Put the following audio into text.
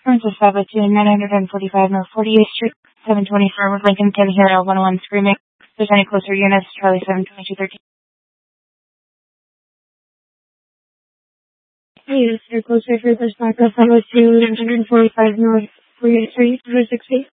Princess Sabbath 945 North 48th Street, 724 with Lincoln, can hear L101 screaming. If there's any closer units, Charlie 72213. Hey, yes, you're closer for this backup. I was 945 North 48th Street, 6 feet.